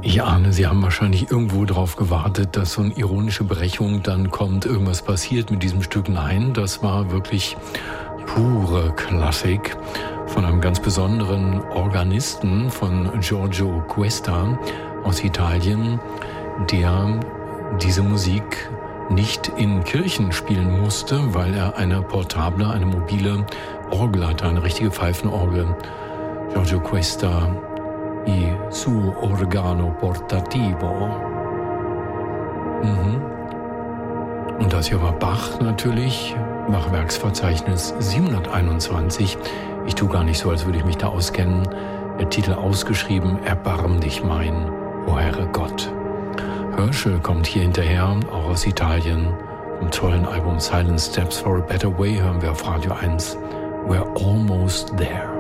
Ich ahne, Sie haben wahrscheinlich irgendwo darauf gewartet, dass so eine ironische Brechung dann kommt, irgendwas passiert mit diesem Stück. Nein, das war wirklich pure Klassik von einem ganz besonderen Organisten, von Giorgio Cuesta aus Italien, der diese Musik nicht in Kirchen spielen musste, weil er eine mobile Orgel hatte, eine richtige Pfeifenorgel. Giorgio Cuesta, i suo organo portativo. Und das hier war Bach natürlich, Bach-Werksverzeichnis 721. Ich tue gar nicht so, als würde ich mich da auskennen. Der Titel ausgeschrieben, Erbarm dich mein, o Herre Gott. Herschel kommt hier hinterher, auch aus Italien. Vom tollen Album Silent Steps for a Better Way hören wir auf Radio 1. We're almost there.